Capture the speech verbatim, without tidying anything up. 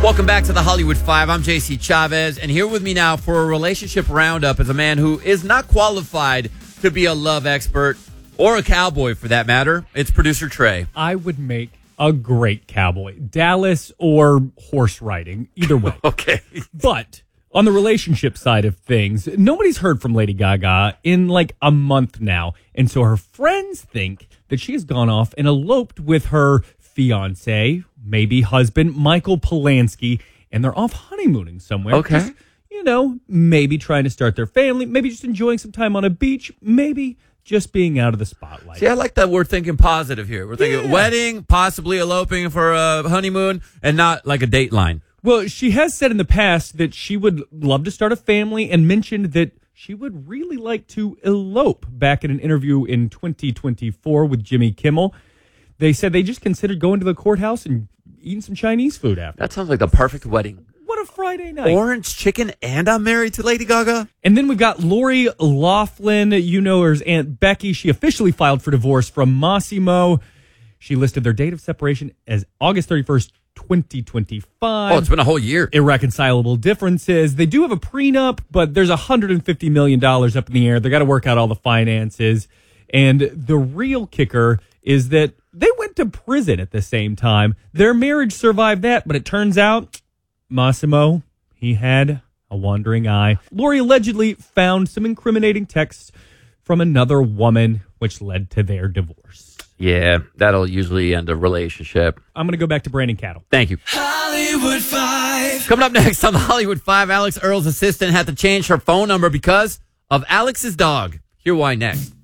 Welcome back to the Hollywood Five. I'm J C Chavez, and here with me now for a relationship roundup is a man who is not qualified to be a love expert or a cowboy for that matter. It's producer Trey. I would make a great cowboy. Dallas or horse riding, either way. Okay. But on the relationship side of things, nobody's heard from Lady Gaga in like a month now. And so her friends think that she has gone off and eloped with her fiance, maybe husband, Michael Polanski, and they're off honeymooning somewhere. Okay. Just, you know, maybe trying to start their family, maybe just enjoying some time on a beach, maybe just being out of the spotlight. See, I like that we're thinking positive here. We're thinking Yeah. wedding, possibly eloping for a honeymoon, and not like a dateline. Well, she has said in the past that she would love to start a family and mentioned that she would really like to elope back in an interview in twenty twenty-four with Jimmy Kimmel. They said they just considered going to the courthouse and eating some Chinese food after. That sounds like the perfect wedding. What a Friday night. Orange chicken, and I'm married to Lady Gaga? And then we've got Lori Loughlin. You know her as Aunt Becky. She officially filed for divorce from Massimo. She listed their date of separation as August thirty-first, twenty twenty-five. Oh, it's been a whole year. Irreconcilable differences. They do have a prenup, but there's one hundred fifty million dollars up in the air. They got to work out all the finances. And the real kicker is that they went to prison at the same time. Their marriage survived that, but it turns out Massimo, he had a wandering eye. Lori allegedly found some incriminating texts from another woman, which led to their divorce. Yeah, that'll usually end a relationship. I'm going to go back to Brandon Cattle. Thank you. Hollywood Five. Coming up next on the Hollywood Five, Alex Earl's assistant had to change her phone number because of Alex's dog. Hear why next.